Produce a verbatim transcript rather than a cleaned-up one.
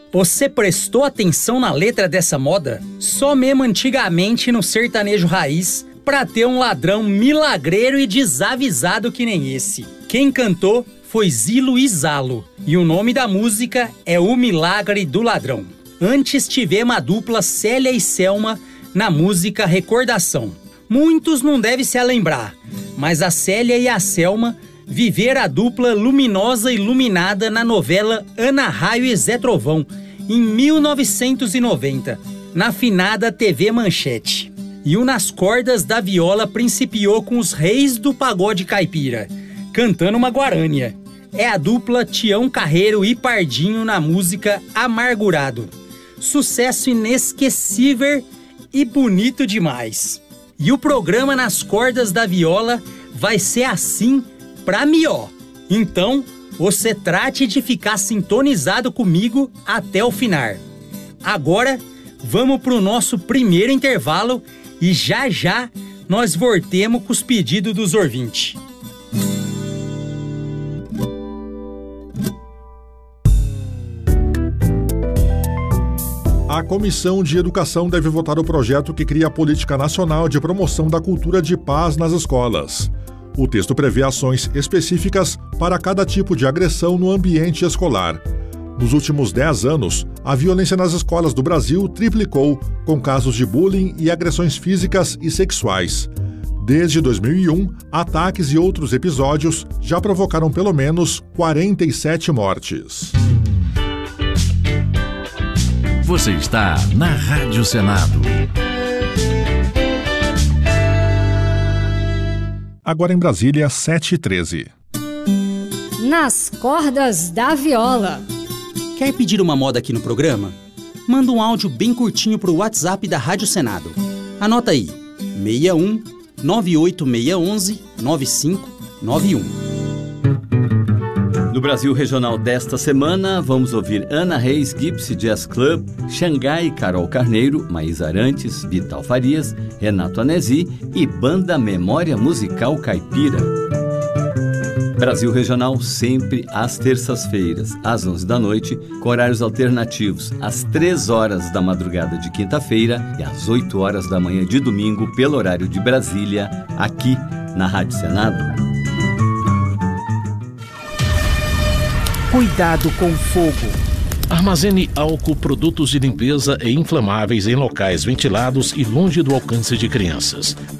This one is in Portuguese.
Você prestou atenção na letra dessa moda? Só mesmo antigamente no sertanejo raiz pra ter um ladrão milagreiro e desavisado que nem esse. Quem cantou foi Zilo e Zalo e o nome da música é O Milagre do Ladrão. Antes tivemos a dupla Célia e Selma na música Recordação. Muitos não devem se lembrar, mas a Célia e a Selma viveram a dupla luminosa e iluminada na novela Ana Raio e Zé Trovão, em mil novecentos e noventa, na finada T V Manchete. E o Nas Cordas da Viola principiou com os reis do pagode caipira, cantando uma guarânia. É a dupla Tião Carreiro e Pardinho na música Amargurado. Sucesso inesquecível e bonito demais. E o programa Nas Cordas da Viola vai ser assim pra mió. Então, você trate de ficar sintonizado comigo até o final. Agora, vamos pro nosso primeiro intervalo e já já nós voltemos com os pedidos dos ouvintes. A Comissão de Educação deve votar o projeto que cria a Política Nacional de Promoção da Cultura de Paz nas escolas. O texto prevê ações específicas para cada tipo de agressão no ambiente escolar. Nos últimos dez anos, a violência nas escolas do Brasil triplicou, com casos de bullying e agressões físicas e sexuais. Desde dois mil e um, ataques e outros episódios já provocaram pelo menos quarenta e sete mortes. Você está na Rádio Senado. Agora em Brasília, sete e treze. Nas Cordas da Viola. Quer pedir uma moda aqui no programa? Manda um áudio bem curtinho pro WhatsApp da Rádio Senado. Anota aí, seis um nove oito seis um um nove cinco nove um. No Brasil Regional desta semana, vamos ouvir Ana Reis Gypsy Jazz Club, Xangai, Carol Carneiro, Maísa Arantes, Vital Farias, Renato Anesi e Banda Memória Musical Caipira. Brasil Regional sempre às terças-feiras, às onze da noite, com horários alternativos, às três horas da madrugada de quinta-feira e às oito horas da manhã de domingo, pelo horário de Brasília, aqui na Rádio Senado. Cuidado com o fogo. Armazene álcool, produtos de limpeza e inflamáveis em locais ventilados e longe do alcance de crianças.